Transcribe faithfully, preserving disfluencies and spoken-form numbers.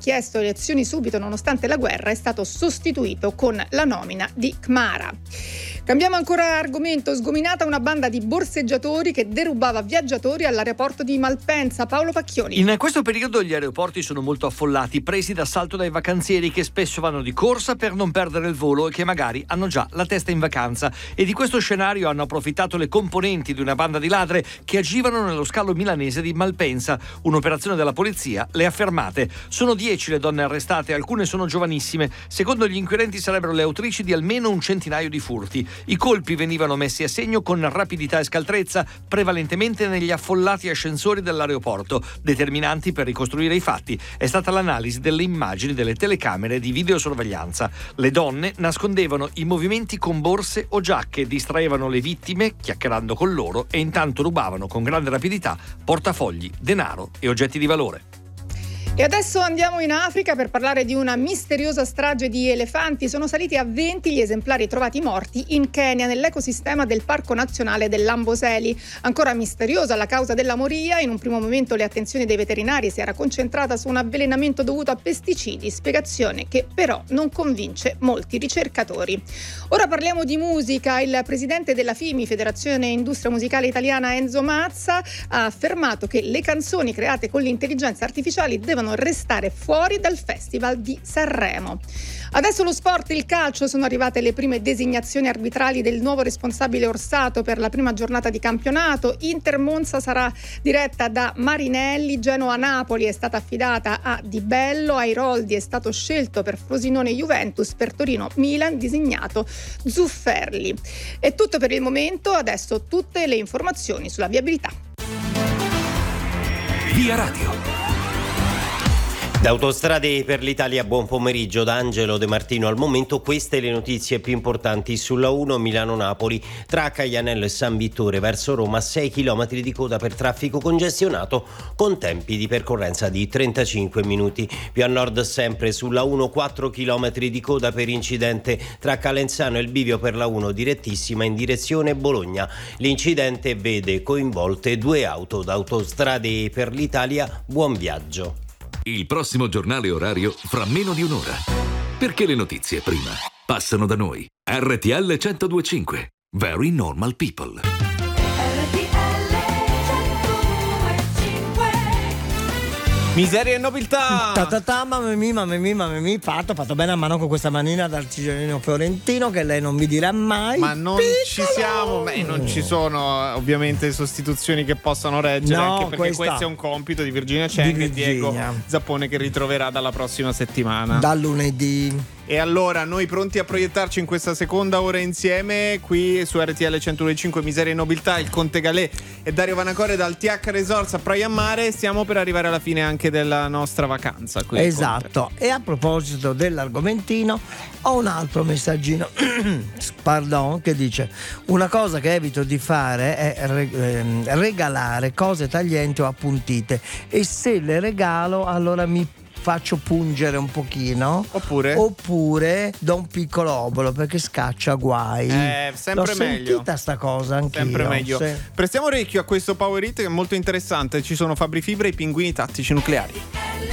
chiesto elezioni subito nonostante la guerra è stato sostituito con la nomina di Khmara. Cambiamo ancora argomento. Sgominata una banda di borseggiatori che derubava viaggiatori all'aeroporto di Malpensa. Paolo Pacchioni. In questo periodo gli aeroporti sono molto affollati, presi d'assalto dai vacanzieri che spesso vanno di corsa per non perdere il volo e che magari hanno già la testa in vacanza. E di questo scenario hanno approfittato le componenti di una banda di ladre che agivano nello scalo milanese di Malpensa. Un'operazione della polizia le ha fermate. Sono dieci le donne arrestate, alcune sono giovanissime. Secondo gli inquirenti sarebbero le autrici di almeno un centinaio di furti. I colpi venivano messi a segno con rapidità e scaltrezza, prevalentemente negli affollati ascensori dell'aeroporto, determinanti per ricostruire i fatti. È stata l'analisi delle immagini delle telecamere di videosorveglianza. Le donne nascondevano i movimenti con borse o giacche, distraevano le vittime chiacchierando con loro e intanto rubavano con grande rapidità portafogli, denaro e oggetti di valore. E adesso andiamo in Africa per parlare di una misteriosa strage di elefanti. Sono saliti a venti gli esemplari trovati morti in Kenya nell'ecosistema del Parco Nazionale dell'Amboseli. Ancora misteriosa la causa della moria. In un primo momento le attenzioni dei veterinari si era concentrata su un avvelenamento dovuto a pesticidi, spiegazione che però non convince molti ricercatori. Ora parliamo di musica. Il presidente della FIMI, Federazione Industria Musicale Italiana, Enzo Mazza, ha affermato che le canzoni create con l'intelligenza artificiale devono restare fuori dal Festival di Sanremo. Adesso lo sport, il calcio, sono arrivate le prime designazioni arbitrali del nuovo responsabile Orsato per la prima giornata di campionato. Inter Monza sarà diretta da Marinelli, Genoa Napoli è stata affidata a Di Bello, Airoldi è stato scelto per Frosinone Juventus, per Torino Milan designato Zufferli. È tutto per il momento, adesso tutte le informazioni sulla viabilità. Via Radio. Da Autostrade per l'Italia, buon pomeriggio da Angelo De Martino. Al momento queste le notizie più importanti sulla uno Milano-Napoli. Tra Caianello e San Vittore verso Roma sei chilometri di coda per traffico congestionato con tempi di percorrenza di trentacinque minuti. Più a nord sempre sulla uno quattro chilometri di coda per incidente tra Calenzano e il bivio per la uno direttissima in direzione Bologna. L'incidente vede coinvolte due auto. Da Autostrade per l'Italia, buon viaggio. Il prossimo giornale orario fra meno di un'ora. Perché le notizie prima passano da noi. R T L centodue e cinque. Very Normal People. Miseria e nobiltà. Ta ta ta, mamma mia, mamma mia, mamma mia, fatto, fatto bene a mano con questa manina d'artigianino fiorentino che lei non mi dirà mai. Ma non Piccolo! ci siamo, beh, non ci sono ovviamente sostituzioni che possano reggere, No, anche perché questa- questo è un compito di Virginia Cheng Di e Diego Virginia. Zappone che ritroverà dalla prossima settimana. Da lunedì. E allora, noi pronti a proiettarci in questa seconda ora insieme qui su R T L centodue e cinque, Miseria e Nobiltà, il Conte Galè e Dario Vanacore dal T H Resorts a Praia Mare. Stiamo per arrivare alla fine anche della nostra vacanza qui. Esatto. E a proposito dell'argomentino, ho un altro messaggino pardon, che dice: una cosa che evito di fare è re- ehm, regalare cose taglienti o appuntite, e se le regalo allora mi faccio pungere un pochino, Oppure? oppure do un piccolo obolo perché scaccia guai. Eh, sempre L'ho meglio. sentita sta cosa anch'io. Sempre meglio. Sì. Prestiamo orecchio a questo Power Hit che è molto interessante. Ci sono Fabri Fibra e i pinguini tattici nucleari.